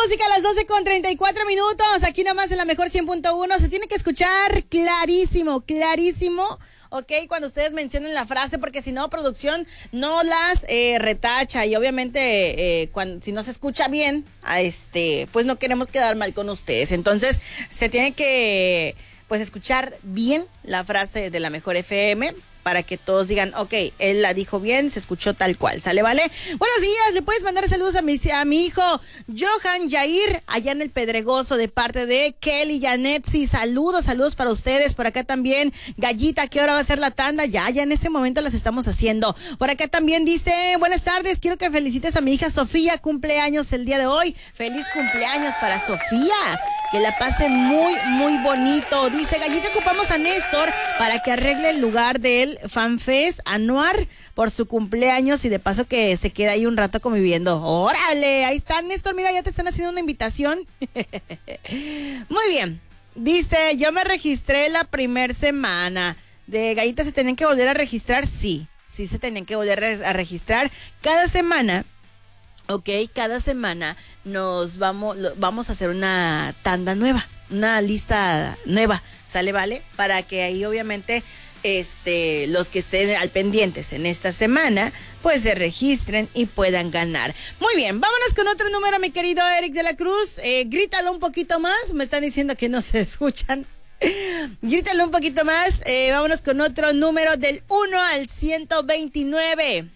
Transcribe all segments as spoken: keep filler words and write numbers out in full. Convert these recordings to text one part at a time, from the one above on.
música a las doce con treinta y cuatro minutos. Aquí nomás en la mejor cien punto uno. Se tiene que escuchar clarísimo, clarísimo. Ok, cuando ustedes mencionen la frase, porque si no, producción no las eh, retacha. Y obviamente, eh, cuando, si no se escucha bien, a este, pues no queremos quedar mal con ustedes. Entonces, se tiene que pues escuchar bien la frase de la mejor F M, para que todos digan, ok, él la dijo bien, se escuchó tal cual, ¿sale, vale? Buenos días, le puedes mandar saludos a mi, a mi hijo Johan Yair, allá en el Pedregoso, de parte de Kelly Yanetsi. Saludos, saludos para ustedes. Por acá también, Gallita, ¿qué hora va a ser la tanda? Ya, ya en este momento las estamos haciendo. Por acá también dice, buenas tardes, quiero que felicites a mi hija Sofía, cumpleaños el día de hoy. Feliz cumpleaños para Sofía, que la pase muy, muy bonito. Dice, Gallita, ocupamos a Néstor para que arregle el lugar del FanFest anual por su cumpleaños y de paso que se queda ahí un rato conviviendo. ¡Órale! Ahí está, Néstor, mira, ya te están haciendo una invitación. Muy bien. Dice, yo me registré la primer semana. ¿De Gallita se tienen que volver a registrar? Sí, sí se tienen que volver a registrar. Cada semana, ok, cada semana nos vamos, vamos a hacer una tanda nueva, una lista nueva, ¿sale, vale? Para que ahí obviamente Este, los que estén al pendientes en esta semana, pues se registren y puedan ganar. Muy bien, vámonos con otro número, mi querido Eric de la Cruz. Eh, grítalo un poquito más, me están diciendo que no se escuchan. Grítalo un poquito más. Eh, vámonos con otro número del uno al ciento veintinueve.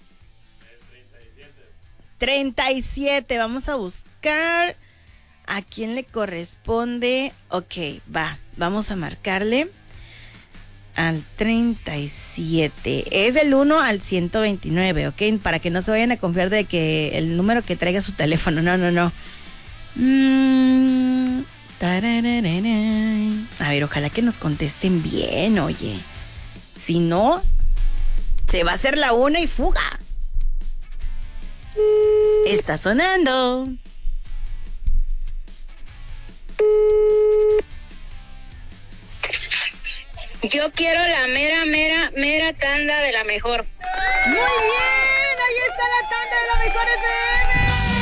treinta y siete. Vamos a buscar a quién le corresponde. Ok, va, vamos a marcarle al treinta y siete. Es del uno al ciento veintinueve, ¿ok? Para que no se vayan a confiar de que el número que traiga su teléfono. No, no, no. Mm, a ver, ojalá que nos contesten bien, oye. Si no, se va a hacer la una y fuga. Está sonando. Yo quiero la mera, mera, mera tanda de la mejor. Muy bien, ahí está la tanda de la mejor F M.